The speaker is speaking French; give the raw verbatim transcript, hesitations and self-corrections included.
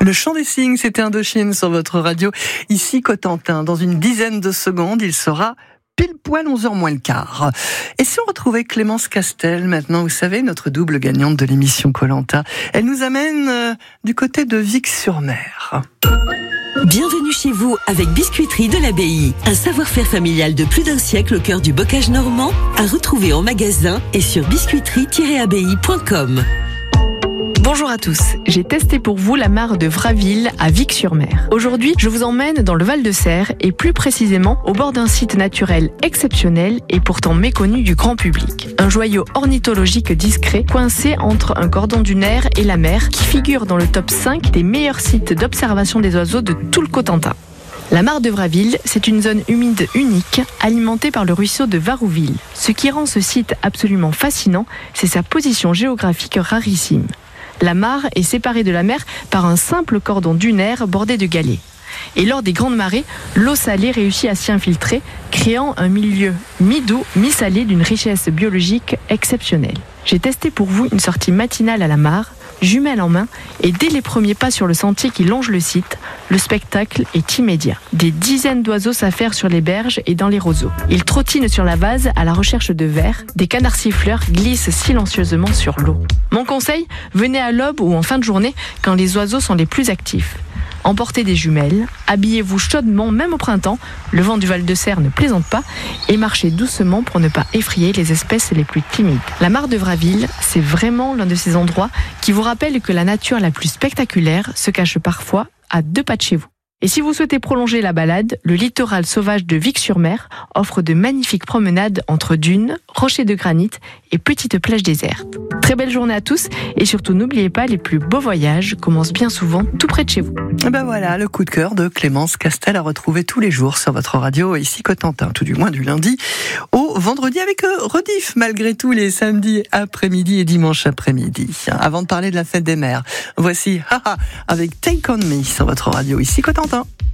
Le chant des cygnes, c'était Indochine sur votre radio. Ici Cotentin, dans une dizaine de secondes, il sera pile poil onze heures moins le quart. Et si on retrouvait Clémence Castel, maintenant, vous savez, notre double gagnante de l'émission Koh-Lanta, elle nous amène euh, du côté de Vic-sur-Mer. Bienvenue chez vous avec Biscuiterie de l'Abbaye. Un savoir-faire familial de plus d'un siècle au cœur du bocage normand, à retrouver en magasin et sur biscuiterie tiret abbaye point com. Bonjour à tous, j'ai testé pour vous la mare de Vraville à Vic-sur-Mer. Aujourd'hui, je vous emmène dans le Val-de-Serre et plus précisément au bord d'un site naturel exceptionnel et pourtant méconnu du grand public. Un joyau ornithologique discret coincé entre un cordon dunaire et la mer qui figure dans le top cinq des meilleurs sites d'observation des oiseaux de tout le Cotentin. La mare de Vraville, c'est une zone humide unique, alimentée par le ruisseau de Varouville. Ce qui rend ce site absolument fascinant, c'est sa position géographique rarissime. La mare est séparée de la mer par un simple cordon dunaire bordé de galets. Et lors des grandes marées, l'eau salée réussit à s'y infiltrer, créant un milieu mi-doux, mi-salé d'une richesse biologique exceptionnelle. J'ai testé pour vous une sortie matinale à la mare, jumelle en main, et dès les premiers pas sur le sentier qui longe le site, le spectacle est immédiat. Des dizaines d'oiseaux s'affairent sur les berges et dans les roseaux. Ils trottinent sur la vase à la recherche de vers, des canards siffleurs glissent silencieusement sur l'eau. Mon conseil, venez à l'aube ou en fin de journée quand les oiseaux sont les plus actifs. Emportez des jumelles, habillez-vous chaudement même au printemps, le vent du Val-de-Serre ne plaisante pas, et marchez doucement pour ne pas effrayer les espèces les plus timides. La mare de Vraville, c'est vraiment l'un de ces endroits qui vous rappellent que la nature la plus spectaculaire se cache parfois à deux pas de chez vous. Et si vous souhaitez prolonger la balade, le littoral sauvage de Vic-sur-Mer offre de magnifiques promenades entre dunes, rochers de granit et petites plages désertes. Très belle journée à tous et surtout n'oubliez pas, les plus beaux voyages commencent bien souvent tout près de chez vous. Et ben voilà, le coup de cœur de Clémence Castel à retrouver tous les jours sur votre radio ici Cotentin, tout du moins du lundi au vendredi avec euh, rediff malgré tout les samedis après-midi et dimanche après-midi. Avant de parler de la fête des mères, voici Haha avec Take On Me sur votre radio ici Cotentin.